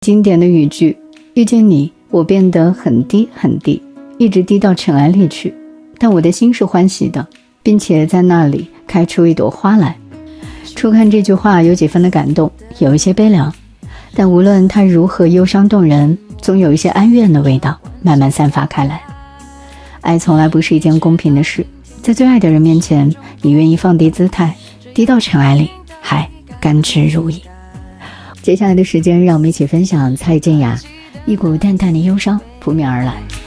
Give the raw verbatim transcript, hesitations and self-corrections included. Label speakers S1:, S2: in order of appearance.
S1: 经典的语句，遇见你，我变得很低很低，一直低到尘埃里去，但我的心是欢喜的，并且在那里开出一朵花来。初看这句话有几分的感动，有一些悲凉，但无论它如何忧伤动人，总有一些哀怨的味道慢慢散发开来。爱从来不是一件公平的事，在最爱的人面前，你愿意放低姿态，低到尘埃里，还甘之如饴。接下来的时间，让我们一起分享蔡健雅，一股淡淡的忧伤扑面而来。